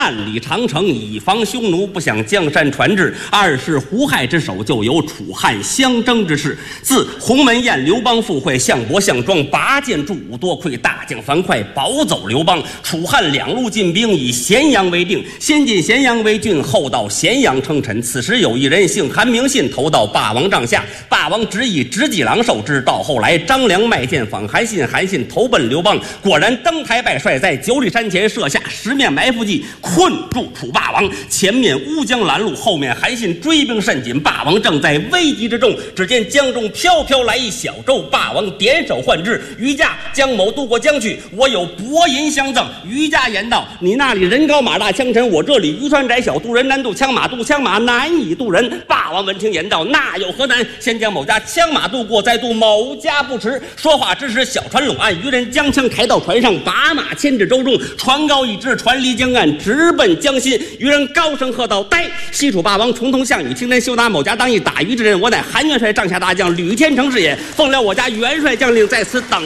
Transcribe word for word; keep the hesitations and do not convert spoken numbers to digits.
万里长城以防匈奴，不想江山传至。二是胡亥之手，就有楚汉相争之势。自鸿门宴，刘邦赴会，项伯、项庄拔剑助武，多亏大将樊哙保走刘邦。楚汉两路进兵，以咸阳为定，先进咸阳为郡，后到咸阳称臣。此时有一人姓韩，名信，投到霸王帐下，霸王执以直戟郎受之。到后来，张良卖剑访韩信，韩信投奔刘邦，果然登台拜帅，在九里山前设下十面埋伏计，困住楚霸王。前面乌江拦路，后面韩信追兵甚紧，霸王正在危急之中。只见江中飘飘来一小舟，霸王点手唤之，于家江某渡过江去，我有薄银相赠。于家言道：你那里人高马大枪沉，我这里渔船窄小，渡人难渡枪马，渡枪马难以渡人。霸王闻听言道：那有何难？先将某家枪马渡过，再渡某家不迟。说话之时，小船拢岸，渔人将枪抬到船上，把马牵至舟中，船高一支，船离江岸，直奔江心。渔人高声喝道：呆！西楚霸王重同项羽，青天休拿某家当一打鱼之人，我乃韩元帅帐下大将吕天成是也，奉了我家元帅将令，在此等